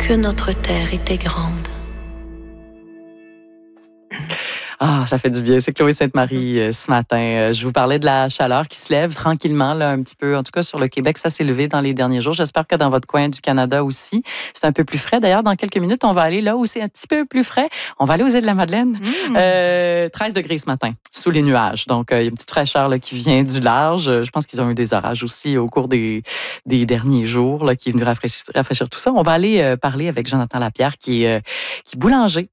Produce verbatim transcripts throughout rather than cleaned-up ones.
que notre terre était grande. Ah, ça fait du bien. C'est Chloé Sainte-Marie euh, ce matin. Euh, je vous parlais de la chaleur qui se lève tranquillement, là, un petit peu. En tout cas, sur le Québec, ça s'est levé dans les derniers jours. J'espère que dans votre coin du Canada aussi, c'est un peu plus frais. D'ailleurs, dans quelques minutes, on va aller là où c'est un petit peu plus frais. On va aller aux îles de la Madeleine. Mmh. Euh, treize degrés ce matin, sous les nuages. Donc, euh, il y a une petite fraîcheur là, qui vient du large. Je pense qu'ils ont eu des orages aussi au cours des, des derniers jours, là, qui est venu rafraîchir, rafraîchir tout ça. On va aller euh, parler avec Jonathan Lapierre, qui est, euh, qui est boulanger.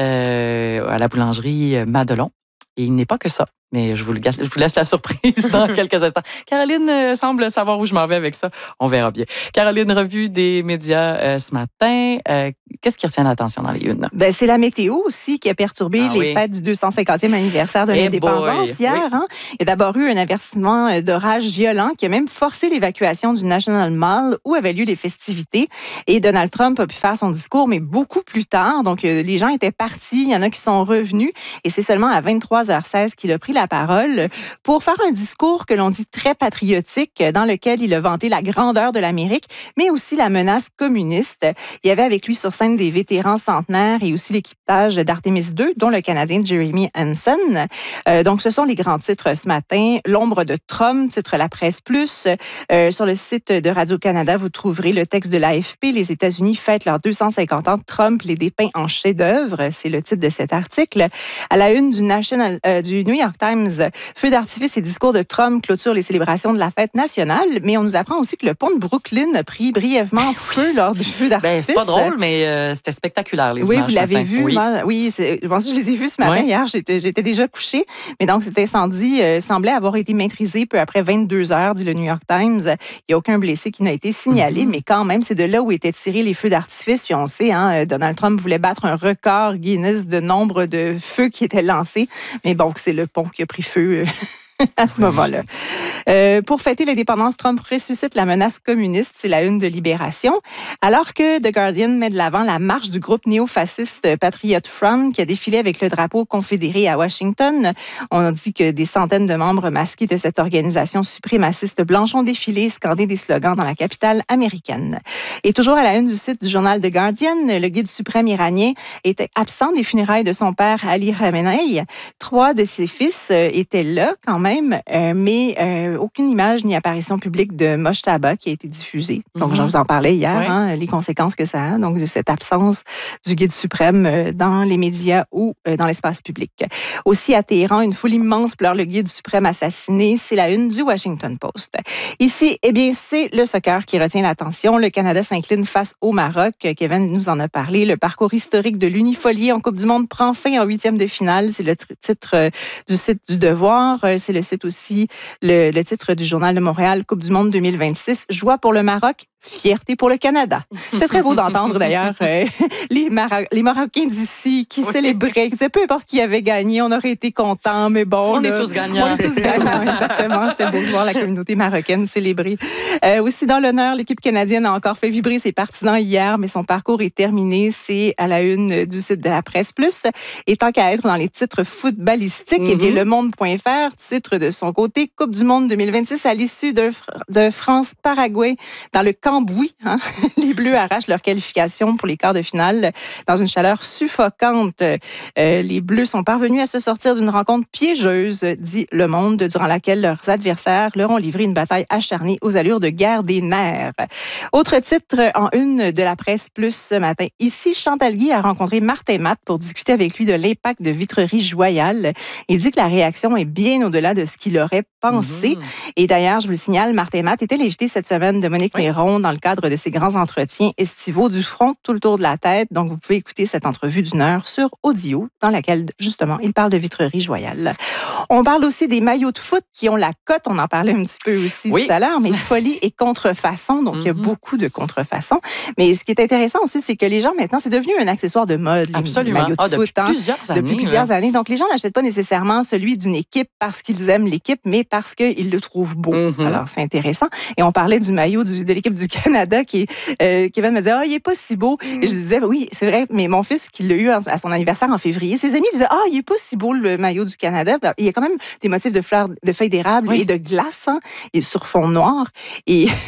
Euh, à la boulangerie Madelon. Et il n'est pas que ça, mais je vous, le, je vous laisse la surprise dans quelques instants. Caroline euh, semble savoir où je m'en vais avec ça. On verra bien. Caroline, revue des médias euh, ce matin. Euh, qu'est-ce qui retient l'attention dans les unes? Ben, c'est la météo aussi qui a perturbé ah, les oui. fêtes du deux cent cinquantième anniversaire de hey l'indépendance boy. hier. Oui. Hein? Il y a d'abord eu un avertissement d'orage violent qui a même forcé l'évacuation du National Mall où avaient lieu les festivités. Et Donald Trump a pu faire son discours, mais beaucoup plus tard. Donc, euh, les gens étaient partis. Il y en a qui sont revenus. Et c'est seulement à vingt-trois heures seize qu'il a pris la parole pour faire un discours que l'on dit très patriotique, dans lequel il a vanté la grandeur de l'Amérique, mais aussi la menace communiste. Il y avait avec lui sur scène des vétérans centenaires et aussi l'équipage d'Artemis deux, dont le Canadien Jeremy Hansen. Euh, donc, ce sont les grands titres ce matin. L'ombre de Trump, titre La Presse Plus. Euh, sur le site de Radio-Canada, vous trouverez le texte de l'A F P. Les États-Unis fêtent leurs deux cent cinquante ans. Trump les dépeint en chef-d'œuvre. C'est le titre de cet article. À la une du National, euh, du New York Times, feu d'artifice et discours de Trump clôturent les célébrations de la fête nationale, mais on nous apprend aussi que le pont de Brooklyn a pris brièvement feu lors du feu d'artifice. Ben, c'est pas drôle, mais euh, c'était spectaculaire, les oui, images. Oui, vous l'avez matin. vu. Oui, moi, oui c'est, je pense que je les ai vus ce matin. Oui. Hier, j'étais, j'étais déjà couchée. Mais donc, cet incendie euh, semblait avoir été maîtrisé peu après vingt-deux heures, dit le New York Times. Il n'y a aucun blessé qui n'a été signalé, mm-hmm. mais quand même, c'est de là où étaient tirés les feux d'artifice. Puis on sait, hein, Donald Trump voulait battre un record Guinness de nombre de feux qui étaient lancés. Mais bon, c'est le pont qui a pris feu à ce moment-là. Euh, pour fêter l'indépendance, Trump ressuscite la menace communiste, c'est la une de Libération. Alors que The Guardian met de l'avant la marche du groupe néo-fasciste Patriot Front qui a défilé avec le drapeau confédéré à Washington. On a dit que des centaines de membres masqués de cette organisation suprémaciste blanche ont défilé, scandé des slogans dans la capitale américaine. Et toujours à la une du site du journal The Guardian, le guide suprême iranien était absent des funérailles de son père Ali Khamenei. Trois de ses fils étaient là quand même, euh, mais euh, aucune image ni apparition publique de Mojtaba qui a été diffusée. Donc, mm-hmm. je vous en parlais hier, ouais. hein, les conséquences que ça a, donc de cette absence du guide suprême dans les médias ou dans l'espace public. Aussi à Téhéran, une foule immense pleure le guide suprême assassiné. C'est la une du Washington Post. Ici, eh bien, c'est le soccer qui retient l'attention. Le Canada s'incline face au Maroc. Kevin nous en a parlé. Le parcours historique de l'unifolié en Coupe du Monde prend fin en huitième de finale. C'est le titre du site du Devoir. C'est le site aussi, le, le titre du Journal de Montréal, Coupe du Monde deux mille vingt-six. Joie pour le Maroc, fierté pour le Canada. C'est très beau d'entendre d'ailleurs euh, les, Maro- les Marocains d'ici qui oui. célébraient. Peu importe qui avait gagné, on aurait été contents, mais bon. On là, est tous gagnants. On est tous gagnants, exactement. C'était beau de voir la communauté marocaine célébrer. Euh, aussi dans l'honneur, l'équipe canadienne a encore fait vibrer ses partisans hier, mais son parcours est terminé. C'est à la une du site de la Presse Plus. Et tant qu'à être dans les titres footballistiques, mm-hmm. eh bien, le monde point f r titre de son côté Coupe du Monde deux mille vingt-six à l'issue de, de France-Paraguay dans le Cambouis. Hein? Les Bleus arrachent leur qualification pour les quarts de finale dans une chaleur suffocante. Euh, les Bleus sont parvenus à se sortir d'une rencontre piégeuse, dit Le Monde, durant laquelle leurs adversaires leur ont livré une bataille acharnée aux allures de guerre des nerfs. Autre titre en une de la Presse Plus ce matin. Ici, Chantal Guy a rencontré Martin Matt pour discuter avec lui de l'impact de Vitrerie-Joyal. Il dit que la réaction est bien au-delà de ce qu'il aurait pensé. Mmh. Et d'ailleurs, je vous le signale, Martin Matt était l'invité cette semaine de Monique oui. Néron dans le cadre de ses grands entretiens estivaux du front tout le tour de la tête. Donc, vous pouvez écouter cette entrevue d'une heure sur audio dans laquelle, justement, il parle de Vitrerie-Joyal. On parle aussi des maillots de foot qui ont la cote. On en parlait un petit peu aussi oui. tout à l'heure, mais folie et contrefaçon. Donc, mm-hmm. il y a beaucoup de contrefaçons. Mais ce qui est intéressant aussi, c'est que les gens, maintenant, c'est devenu un accessoire de mode, les Absolument. maillots de ah, foot. Depuis hein, plusieurs années. Depuis plusieurs hein. années. Donc, les gens n'achètent pas nécessairement celui d'une équipe parce qu'ils aiment l'équipe, mais parce qu'ils le trouvent beau. Mm-hmm. Alors, c'est intéressant. Et on parlait du maillot du, de l'équipe du Canada qui, euh, Kevin me disait, ah, oh, il est pas si beau. Mm. Et je disais, oui, c'est vrai, mais mon fils, qui l'a eu à son anniversaire en février, ses amis disaient, ah, oh, il est pas si beau le maillot du Canada. Il y a quand même des motifs de fleurs, de feuilles d'érable oui. et de glace, hein, et sur fond noir. Et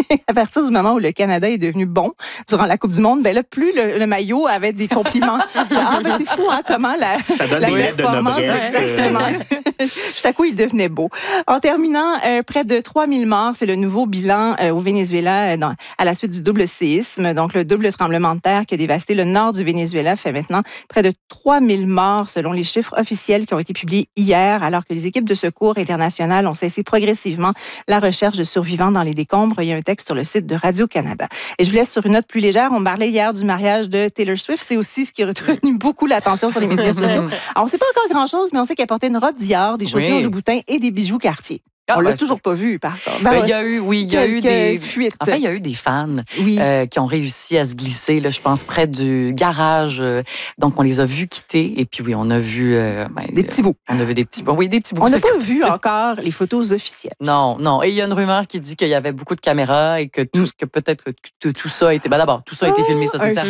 à partir du moment où le Canada est devenu bon durant la Coupe du Monde, ben là, plus le, le maillot avait des compliments. Genre, ah, ben c'est fou, hein, comment la, la performance... Exactement. Tout à coup, il devenait beau. En terminant, euh, près de trois mille morts, c'est le nouveau bilan euh, au Venezuela euh, dans, à la suite du double séisme. Donc, le double tremblement de terre qui a dévasté le nord du Venezuela fait maintenant près de trois mille morts selon les chiffres officiels qui ont été publiés hier, alors que les équipes de secours internationales ont cessé progressivement la recherche de survivants dans les décombres. Il y a un texte sur le site de Radio-Canada. Et je vous laisse sur une note plus légère. On parlait hier du mariage de Taylor Swift. C'est aussi ce qui a retenu beaucoup l'attention sur les médias sociaux. Alors, on ne sait pas encore grand-chose, mais on sait qu'elle portait une robe Dior, des chaussures oui. Louboutin et des bijoux Cartier. Ah, on l'a ben, toujours c'est... pas vu, par contre. Ben, il y a eu, oui, il y a eu des fuites. En fait, il y a eu des fans oui. euh, qui ont réussi à se glisser, là, je pense, près du garage. Euh, donc, on les a vus quitter. Et puis, oui, on a vu euh, ben, des petits bouts. On a vu des petits bouts. Oui, des petits bouts. On n'a pas vu encore les photos officielles. Non, non. Et il y a une rumeur qui dit qu'il y avait beaucoup de caméras et que tout, que peut-être que tout ça a été. Ben, d'abord, tout ça a été filmé, ça c'est certain.